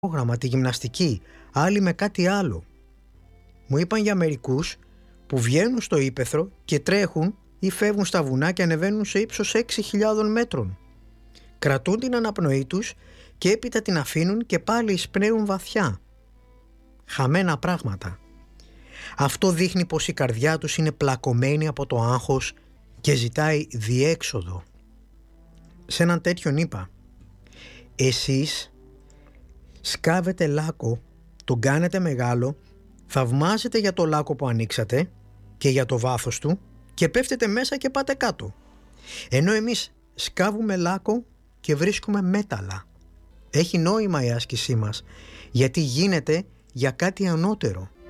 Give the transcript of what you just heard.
πρόγραμμα, τη γυμναστική, άλλοι με κάτι άλλο. Μου είπαν για μερικούς που βγαίνουν στο ύπαιθρο και τρέχουν ή φεύγουν στα βουνά και ανεβαίνουν σε ύψος 6.000 μέτρων. Κρατούν την αναπνοή τους και έπειτα την αφήνουν και πάλι εισπνέουν βαθιά. Χαμένα πράγματα. Αυτό δείχνει πως η καρδιά τους είναι πλακωμένη από το άγχος και ζητάει διέξοδο. Σε έναν τέτοιον είπα: εσείς σκάβετε λάκκο, τον κάνετε μεγάλο, θαυμάζετε για το λάκκο που ανοίξατε και για το βάθος του και πέφτετε μέσα και πάτε κάτω. Ενώ εμείς σκάβουμε λάκκο και βρίσκουμε μέταλλα. Έχει νόημα η άσκησή μας γιατί γίνεται για κάτι ανώτερο.